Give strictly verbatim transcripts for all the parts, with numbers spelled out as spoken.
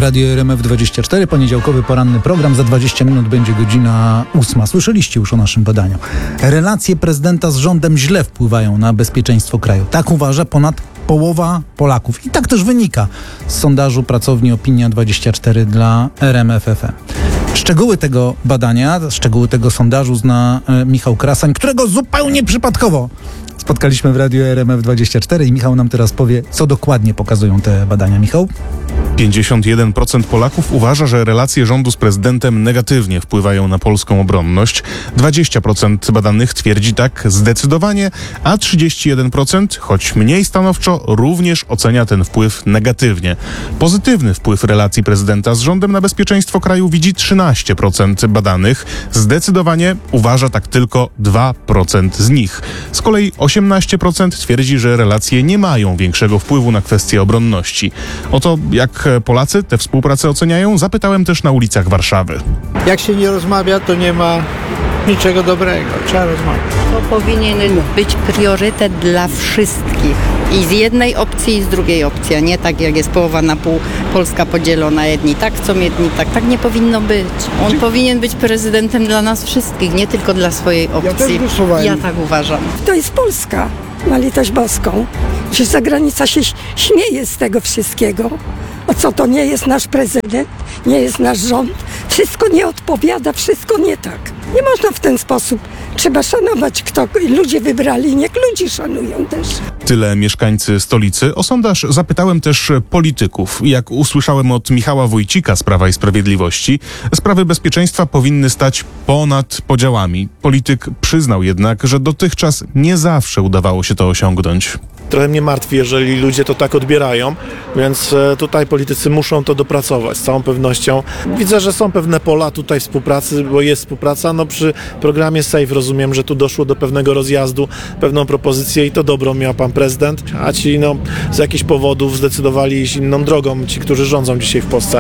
Radio R M F dwadzieścia cztery, poniedziałkowy poranny program. Za dwadzieścia minut będzie godzina ósma. Słyszeliście już o naszym badaniu. Relacje prezydenta z rządem źle wpływają na bezpieczeństwo kraju. Tak uważa ponad połowa Polaków. I tak też wynika z sondażu pracowni Opinia dwadzieścia cztery dla R M F F M. Szczegóły tego badania, szczegóły tego sondażu zna e, Michał Krasań, którego zupełnie przypadkowo spotkaliśmy w Radiu R M F dwadzieścia cztery i Michał nam teraz powie, co dokładnie pokazują te badania. Michał? pięćdziesiąt jeden procent Polaków uważa, że relacje rządu z prezydentem negatywnie wpływają na polską obronność. dwadzieścia procent badanych twierdzi tak zdecydowanie, a trzydzieści jeden procent, choć mniej stanowczo, również ocenia ten wpływ negatywnie. Pozytywny wpływ relacji prezydenta z rządem na bezpieczeństwo kraju widzi trzynaście procent badanych. Zdecydowanie uważa tak tylko dwa procent z nich. Z kolei osiemnaście procent twierdzi, że relacje nie mają większego wpływu na kwestie obronności. Oto jak Polacy tę współpracę oceniają, zapytałem też na ulicach Warszawy. Jak się nie rozmawia, to nie ma niczego dobrego. Trzeba rozmawiać. To powinien być priorytet dla wszystkich. I z jednej opcji, i z drugiej opcji, a nie tak jak jest połowa na pół, Polska podzielona, jedni tak chcą, jedni tak. Tak nie powinno być. On Czy... powinien być prezydentem dla nas wszystkich, nie tylko dla swojej opcji. Ja też głosowałem. Ja tak uważam. To jest Polska, na litość boską. Że zagranica się śmieje z tego wszystkiego. A co, to nie jest nasz prezydent, nie jest nasz rząd. Wszystko nie odpowiada, wszystko nie tak. Nie można w ten sposób. Trzeba szanować, kto ludzie wybrali, niech ludzi szanują też. Tyle mieszkańcy stolicy. O sondaż zapytałem też polityków. Jak usłyszałem od Michała Wójcika z Prawa i Sprawiedliwości, sprawy bezpieczeństwa powinny stać ponad podziałami. Polityk przyznał jednak, że dotychczas nie zawsze udawało się to osiągnąć. Trochę mnie martwi, jeżeli ludzie to tak odbierają, więc tutaj politycy muszą to dopracować z całą pewnością. Widzę, że są pewne pola tutaj współpracy, bo jest współpraca. No przy programie SAFE rozumiem, że tu doszło do pewnego rozjazdu, pewną propozycję i to dobrą miał pan prezydent, a ci no z jakichś powodów zdecydowali iść inną drogą, ci, którzy rządzą dzisiaj w Polsce.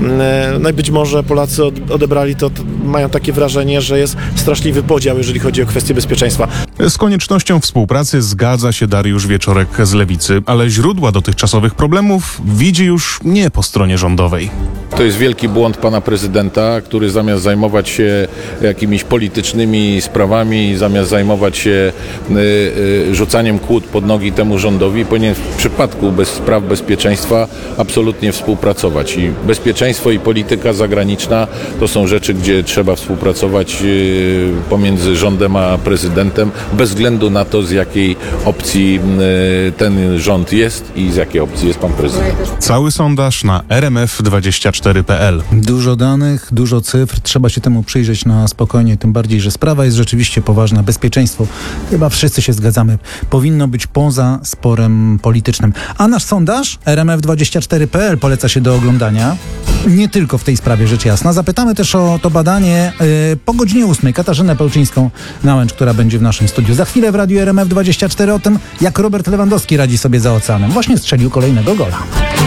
No i być może Polacy odebrali to, mają takie wrażenie, że jest straszliwy podział, jeżeli chodzi o kwestie bezpieczeństwa. Z koniecznością współpracy zgadza się Dariusz Wieczorek z Lewicy, ale źródła dotychczasowych problemów widzi już nie po stronie rządowej. To jest wielki błąd pana prezydenta, który zamiast zajmować się jakimiś politycznymi sprawami, zamiast zajmować się y, y, rzucaniem kłód pod nogi temu rządowi, powinien w przypadku bez spraw bezpieczeństwa absolutnie współpracować. I bezpieczeństwo i polityka zagraniczna to są rzeczy, gdzie trzeba współpracować y, pomiędzy rządem a prezydentem, bez względu na to, z jakiej opcji y, ten rząd jest i z jakiej opcji jest pan prezydent. Cały sondaż na r m f dwadzieścia cztery kropka p l. Dużo danych, dużo cyfr. Trzeba się temu przyjrzeć na spokojnie, tym bardziej, że sprawa jest rzeczywiście poważna. Bezpieczeństwo, chyba wszyscy się zgadzamy, powinno być poza sporem politycznym. A nasz sondaż r m f dwadzieścia cztery kropka p l poleca się do oglądania. Nie tylko w tej sprawie, rzecz jasna. Zapytamy też o to badanie yy, po godzinie ósmej Katarzynę Pełczyńską-Nałęcz, która będzie w naszym studiu. Za chwilę w Radiu R M F dwadzieścia cztery o tym, jak Robert Lewandowski radzi sobie za oceanem. Właśnie strzelił kolejnego gola.